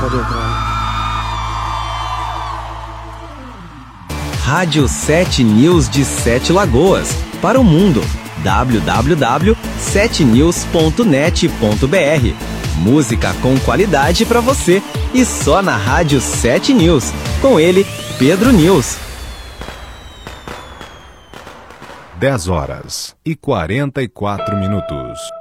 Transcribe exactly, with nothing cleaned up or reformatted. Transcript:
Pode entrar. Rádio sete News de Sete Lagoas, para o mundo. w w w ponto sete news ponto net ponto b r. Música com qualidade para você e só na Rádio sete News. Com ele, Pedro News. dez horas e quarenta e quatro minutos.